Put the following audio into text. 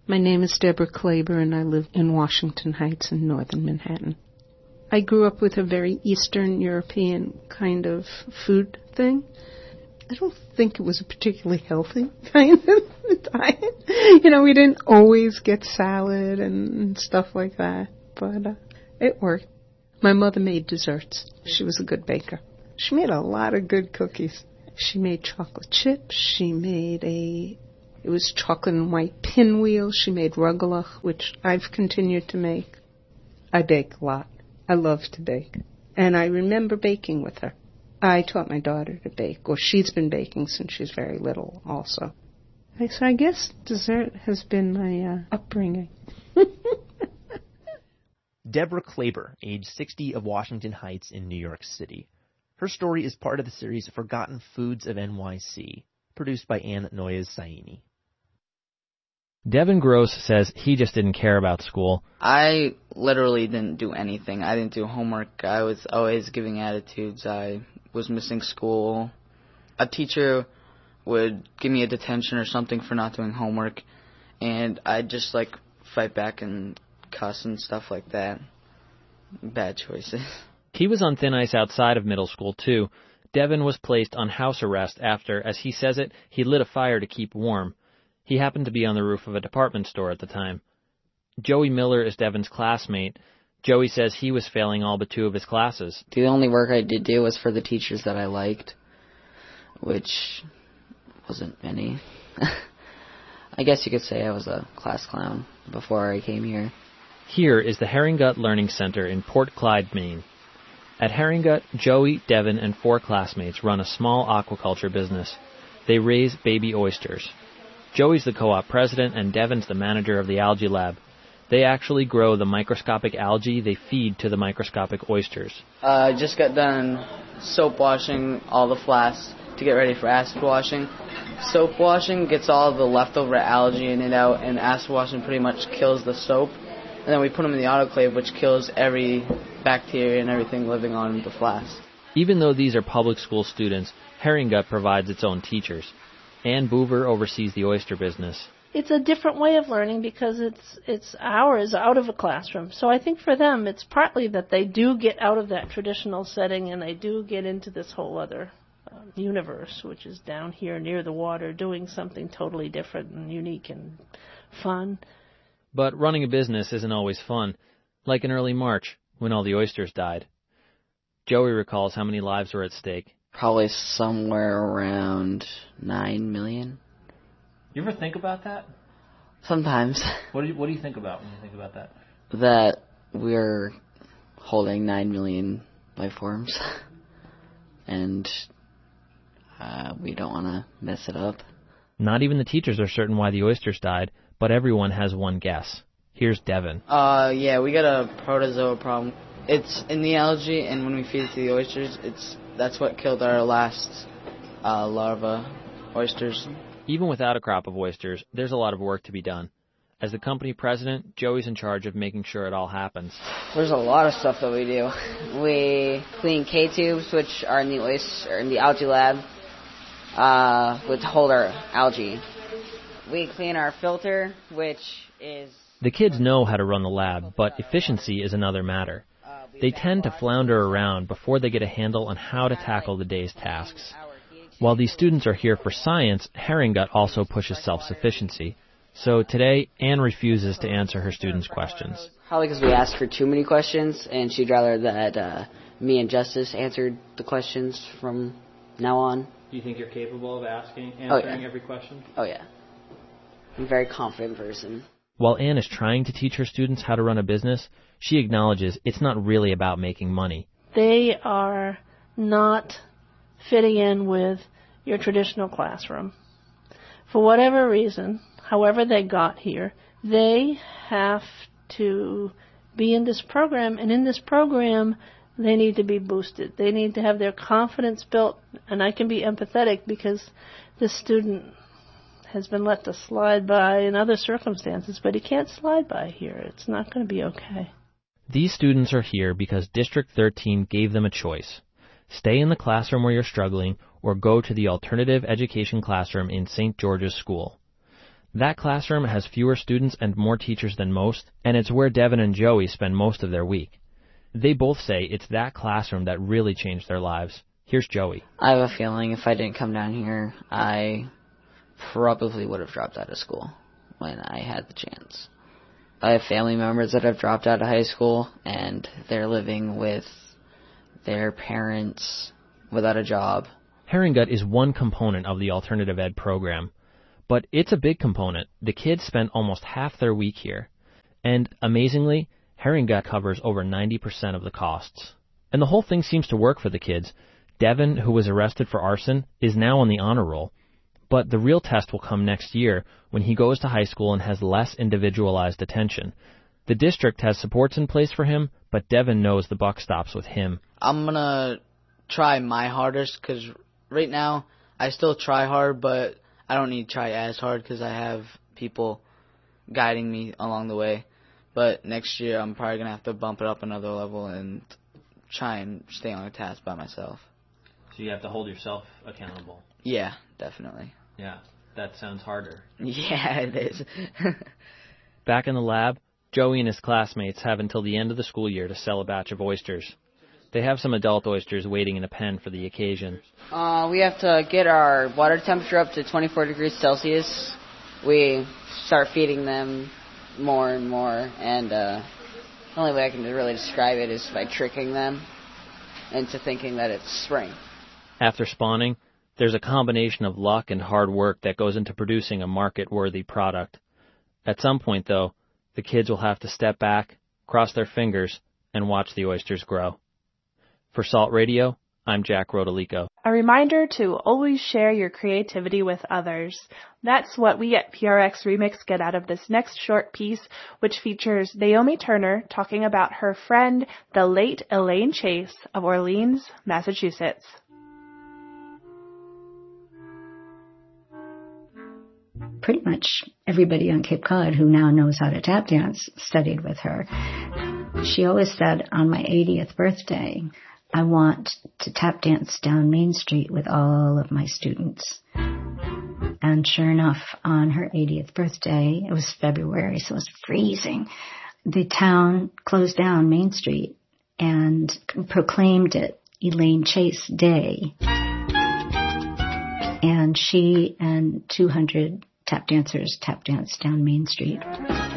My name is Deborah Klaber, and I live in Washington Heights in northern Manhattan. I grew up with a very Eastern European kind of food thing. I don't think it was a particularly healthy kind of diet. You know, we didn't always get salad and stuff like that, but it worked. My mother made desserts. She was a good baker. She made a lot of good cookies. She made chocolate chips. She made it was chocolate and white pinwheel. She made rugelach, which I've continued to make. I bake a lot. I love to bake. And I remember baking with her. I taught my daughter to bake, or she's been baking since she's very little also. So I guess dessert has been my upbringing. Deborah Klaber, age 60, of Washington Heights in New York City. Her story is part of the series Forgotten Foods of NYC, produced by Ann Noyes-Saini. Devin Gross says he just didn't care about school. I literally didn't do anything. I didn't do homework. I was always giving attitudes. I was missing school. A teacher would give me a detention or something for not doing homework, and I'd just, fight back and cuss and stuff like that. Bad choices. He was on thin ice outside of middle school, too. Devin was placed on house arrest after, as he says it, he lit a fire to keep warm. He happened to be on the roof of a department store at the time. Joey Miller is Devin's classmate. Joey says he was failing all but 2 of his classes. The only work I did do was for the teachers that I liked, which wasn't many. I guess you could say I was a class clown before I came here. Here is the Herringgut Learning Center in Port Clyde, Maine. At Herringgut, Joey, Devin, and 4 classmates run a small aquaculture business. They raise baby oysters. Joey's the co-op president, and Devin's the manager of the algae lab. They actually grow the microscopic algae they feed to the microscopic oysters. Just got done soap washing all the flasks to get ready for acid washing. Soap washing gets all the leftover algae in and out, and acid washing pretty much kills the soap. And then we put them in the autoclave, which kills every bacteria and everything living on the flask. Even though these are public school students, Herringgut provides its own teachers. Ann Boover oversees the oyster business. It's a different way of learning because it's hours out of a classroom. So I think for them it's partly that they do get out of that traditional setting and they do get into this whole other universe, which is down here near the water, doing something totally different and unique and fun. But running a business isn't always fun, like in early March, when all the oysters died. Joey recalls how many lives were at stake. Probably somewhere around 9 million. You ever think about that? Sometimes. What do you think about when you think about that? That we're holding 9 million life forms, and we don't want to mess it up. Not even the teachers are certain why the oysters died, but everyone has one guess. Here's Devin. Yeah, we got a protozoa problem. It's in the algae, and when we feed it to the oysters, that's what killed our last larva oysters. Even without a crop of oysters, there's a lot of work to be done. As the company president, Joey's in charge of making sure it all happens. There's a lot of stuff that we do. We clean K-tubes, which are in the algae lab, which hold our algae. We clean our filter, which is... The kids know how to run the lab, but efficiency is another matter. They tend to flounder around before they get a handle on how to tackle the day's tasks. While these students are here for science, Herringgut also pushes self-sufficiency. So today, Anne refuses to answer her students' questions. Probably because we asked her too many questions, and she'd rather that me and Justice answered the questions from now on. Do you think you're capable of answering every question? Oh, yeah. I'm a very confident person. While Anne is trying to teach her students how to run a business, she acknowledges it's not really about making money. They are not fitting in with your traditional classroom. For whatever reason, however they got here, they have to be in this program, and in this program, they need to be boosted. They need to have their confidence built, and I can be empathetic because this student has been let to slide by in other circumstances, but he can't slide by here. It's not going to be okay. These students are here because District 13 gave them a choice. Stay in the classroom where you're struggling, or go to the alternative education classroom in St. George's School. That classroom has fewer students and more teachers than most, and it's where Devin and Joey spend most of their week. They both say it's that classroom that really changed their lives. Here's Joey. I have a feeling if I didn't come down here, I probably would have dropped out of school when I had the chance. I have family members that have dropped out of high school, and they're living with their parents without a job. Herringut is one component of the alternative ed program, but it's a big component. The kids spend almost half their week here, and amazingly, Herringut covers over 90% of the costs. And the whole thing seems to work for the kids. Devin, who was arrested for arson, is now on the honor roll, but the real test will come next year when he goes to high school and has less individualized attention. The district has supports in place for him, but Devin knows the buck stops with him. I'm going to try my hardest because right now I still try hard, but I don't need to try as hard because I have people guiding me along the way. But next year I'm probably going to have to bump it up another level and try and stay on a task by myself. So you have to hold yourself accountable. Yeah, definitely. Yeah, that sounds harder. Yeah, it is. Back in the lab, Joey and his classmates have until the end of the school year to sell a batch of oysters. They have some adult oysters waiting in a pen for the occasion. We have to get our water temperature up to 24 degrees Celsius. We start feeding them more and more, and the only way I can really describe it is by tricking them into thinking that it's spring. After spawning, there's a combination of luck and hard work that goes into producing a market-worthy product. At some point, though, the kids will have to step back, cross their fingers, and watch the oysters grow. For Salt Radio, I'm Jack Rodolico. A reminder to always share your creativity with others. That's what we at PRX Remix get out of this next short piece, which features Naomi Turner talking about her friend, the late Elaine Chase of Orleans, Massachusetts. Pretty much everybody on Cape Cod who now knows how to tap dance studied with her. She always said, on my 80th birthday, I want to tap dance down Main Street with all of my students. And sure enough, on her 80th birthday, it was February, so it was freezing, the town closed down Main Street and proclaimed it Elaine Chase Day. And she and 200 tap dancers tap danced down Main Street.